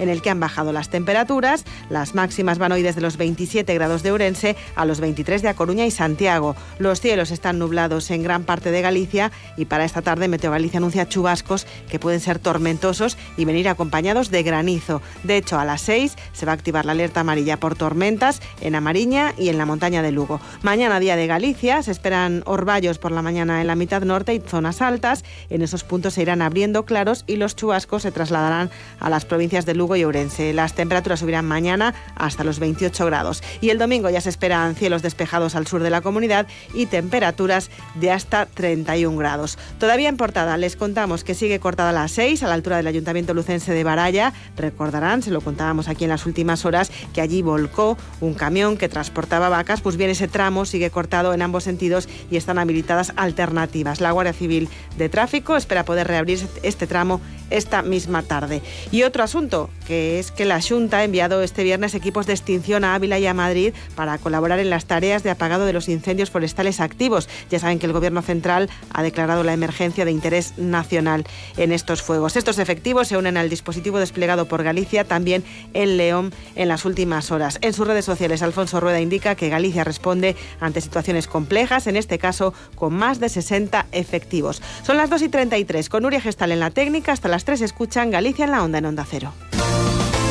en el que han bajado las temperaturas. Las máximas van hoy desde los 27 grados de Ourense a los 23 de A Coruña y Santiago. Los cielos están nublados en gran parte de Galicia y para esta tarde Meteo Galicia anuncia chubascos que pueden ser tormentosos y venir acompañados de granizo. De hecho, a las 6 se va a activar la alerta amarilla por tormentas en A Mariña y en la montaña de Lugo. Mañana, día de Galicia, se esperan orvallos por la mañana en la mitad norte y zonas altas. En esos puntos se irán abriendo claros y los chubascos se trasladarán a las provincias de Lugo y Ourense. Las temperaturas subirán mañana hasta los 28 grados. Y el domingo ya se esperan cielos despejados al sur de la comunidad y temperaturas de hasta 31 grados. Todavía en Portada les contamos que sigue cortada la 6 a la altura del Ayuntamiento lucense de Baralla. Recordarán, se lo contábamos aquí en las últimas horas, que allí volcó un camión que transportaba vacas. Pues bien, ese tramo sigue cortado en ambos sentidos y están habilitadas alternativas. La Guardia Civil de Tráfico espera poder reabrir este tramo esta misma tarde. Y otro asunto, que es que la Xunta ha enviado este viernes equipos de extinción a Ávila y a Madrid para colaborar en las tareas de apagado de los incendios forestales activos. Ya saben que el Gobierno central ha declarado la emergencia de interés nacional en estos fuegos. Estos efectivos se unen al dispositivo desplegado por Galicia, también en León, en las últimas horas. En sus redes sociales, Alfonso Rueda indica que Galicia responde ante situaciones complejas, en este caso con más de 60 efectivos. Son las 2:33, con Nuria Gestal en la técnica. Hasta las 3 escuchan Galicia en la Onda, en Onda Cero.